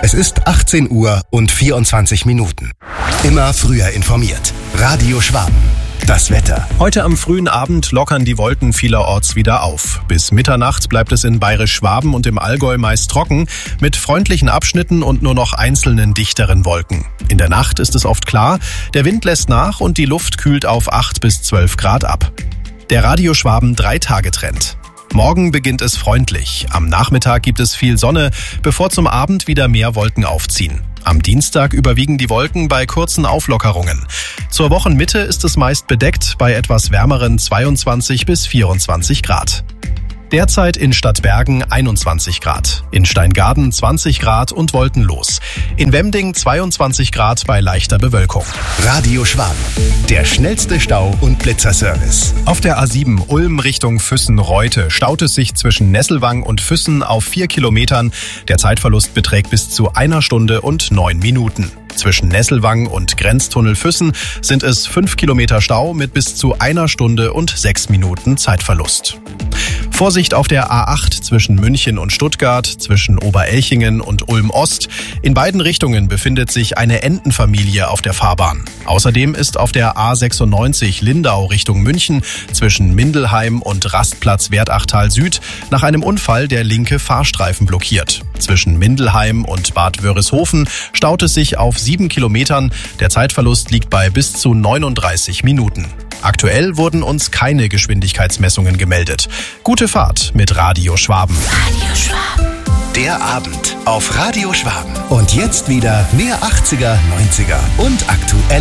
Es ist 18 Uhr und 24 Minuten. Immer früher informiert. Radio Schwaben. Das Wetter. Heute am frühen Abend lockern die Wolken vielerorts wieder auf. Bis Mitternacht bleibt es in Bayerisch-Schwaben und im Allgäu meist trocken, mit freundlichen Abschnitten und nur noch einzelnen dichteren Wolken. In der Nacht ist es oft klar, der Wind lässt nach und die Luft kühlt auf 8 bis 12 Grad ab. Der Radio Schwaben 3-Tage-Trend. Morgen beginnt es freundlich. Am Nachmittag gibt es viel Sonne, bevor zum Abend wieder mehr Wolken aufziehen. Am Dienstag überwiegen die Wolken bei kurzen Auflockerungen. Zur Wochenmitte ist es meist bedeckt bei etwas wärmeren 22 bis 24 Grad. Derzeit in Stadtbergen 21 Grad, in Steingaden 20 Grad und wolkenlos. In Wemding 22 Grad bei leichter Bewölkung. Radio Schwaben, der schnellste Stau- und Blitzerservice. Auf der A7 Ulm Richtung Füssen-Reute staut es sich zwischen Nesselwang und Füssen auf 4 Kilometern. Der Zeitverlust beträgt bis zu 1 Stunde und 9 Minuten. Zwischen Nesselwang und Grenztunnel Füssen sind es 5 Kilometer Stau mit bis zu 1 Stunde und 6 Minuten Zeitverlust. Vorsicht auf der A8 zwischen München und Stuttgart, zwischen Oberelchingen und Ulm-Ost. In beiden Richtungen befindet sich eine Entenfamilie auf der Fahrbahn. Außerdem ist auf der A96 Lindau Richtung München zwischen Mindelheim und Rastplatz Wertachtal Süd nach einem Unfall der linke Fahrstreifen blockiert. Zwischen Mindelheim und Bad Wörishofen staut es sich auf 7 Kilometern. Der Zeitverlust liegt bei bis zu 39 Minuten. Aktuell wurden uns keine Geschwindigkeitsmessungen gemeldet. Gute Fahrt mit Radio Schwaben. Radio Schwaben. Der Abend auf Radio Schwaben. Und jetzt wieder mehr 80er, 90er und aktuell.